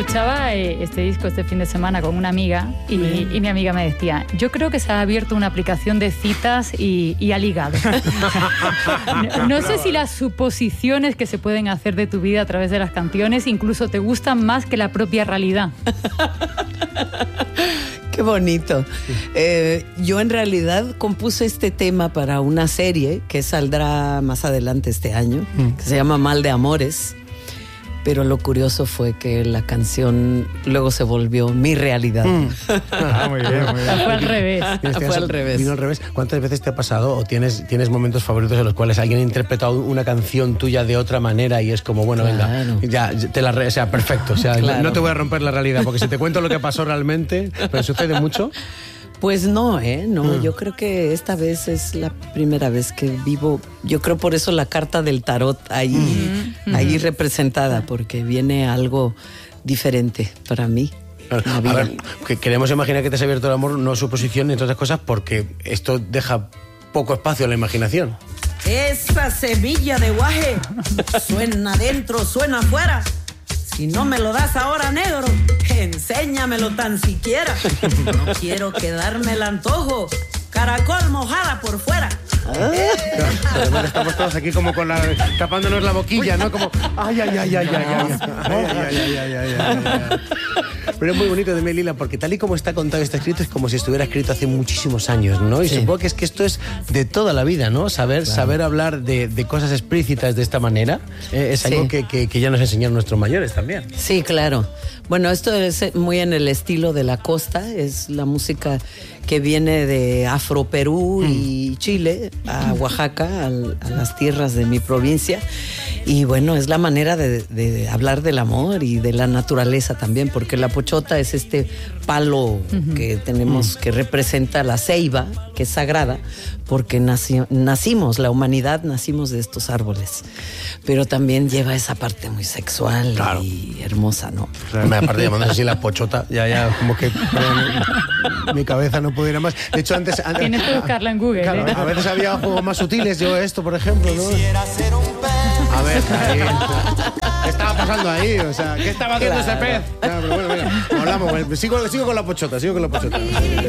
escuchaba este disco este fin de semana con una amiga y mi amiga me decía, yo creo que se ha abierto una aplicación de citas y ha ligado. No sé si las suposiciones que se pueden hacer de tu vida a través de las canciones incluso te gustan más que la propia realidad. Qué bonito. Yo en realidad compuse este tema para una serie que saldrá más adelante este año, que se llama Mal de Amores. Pero lo curioso fue que la canción luego se volvió mi realidad. Muy bien, muy bien. Fue al revés. Fue al revés. Vino al revés. ¿Cuántas veces te ha pasado o tienes momentos favoritos en los cuales alguien ha interpretado una canción tuya de otra manera y es como, bueno, Claro. venga, ya o sea, perfecto. O sea, Claro. no te voy a romper la realidad porque si te cuento lo que pasó realmente, pero sucede mucho. Pues no, no, yo creo que esta vez es la primera vez que vivo, yo creo por eso la carta del tarot ahí representada, porque viene algo diferente para mí. A ver, que queremos imaginar que te has abierto el amor, no suposición ni otras cosas, porque esto deja poco espacio a la imaginación. Esa semilla de guaje suena adentro, suena afuera. Si no me lo das ahora, negro, enséñamelo tan siquiera. No quiero quedarme el antojo, caracol mojada por fuera. Además, estamos todos aquí como con tapándonos la boquilla, ¿no? Como, ay. Pero es muy bonito de Melila porque tal y como está contado este escrito es como si estuviera escrito hace muchísimos años, ¿no? Y sí. Supongo que es que esto es de toda la vida, ¿no? Saber hablar de cosas explícitas de esta manera es algo que ya nos enseñaron nuestros mayores también. Sí, claro. Bueno, esto es muy en el estilo de la costa, es la música que viene de Afro Perú y Chile a Oaxaca, a las tierras de mi provincia. Y bueno, es la manera de hablar del amor y de la naturaleza también, porque la pochota es este palo que tenemos que representa la ceiba, que es sagrada, porque nacimos, la humanidad nacimos de estos árboles. Pero también lleva esa parte muy sexual y hermosa, ¿no? Aparte de llamándose así la pochota, ya como que mi cabeza no pudiera más. De hecho, antes Tienes que buscarla en Google. Claro, a veces había juegos más sutiles, yo esto, por ejemplo, ¿no? A ver, ¿qué estaba pasando ahí? O sea, ¿qué estaba haciendo ese pez? Claro, pero bueno, hablamos. Sigo con la pochota.